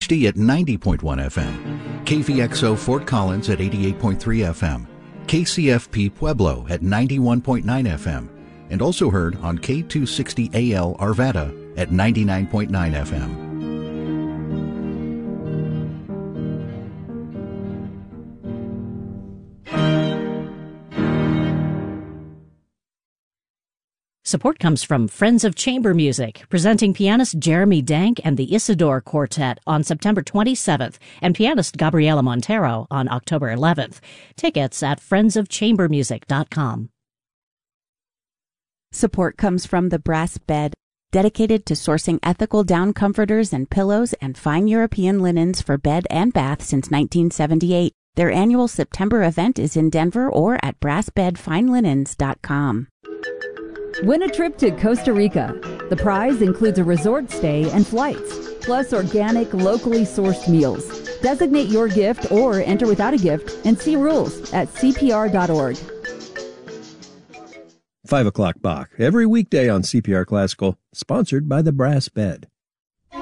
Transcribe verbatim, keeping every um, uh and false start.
H D at ninety point one F M, K V X O Fort Collins at eighty-eight point three F M, K C F P Pueblo at ninety-one point nine F M, and also heard on K two sixty A L Arvada at ninety-nine point nine F M. Support comes from Friends of Chamber Music, presenting pianist Jeremy Dank and the Isidore Quartet on September twenty-seventh and pianist Gabriela Montero on October eleventh. Tickets at friends of chamber music dot com. Support comes from The Brass Bed, dedicated to sourcing ethical down comforters and pillows and fine European linens for bed and bath since nineteen seventy-eight. Their annual September event is in Denver or at brass bed fine linens dot com. Win a trip to Costa Rica. The prize includes a resort stay and flights, plus organic, locally sourced meals. Designate your gift or enter without a gift and see rules at C P R dot org. Five o'clock Bach, every weekday on C P R Classical, sponsored by The Brass Bed.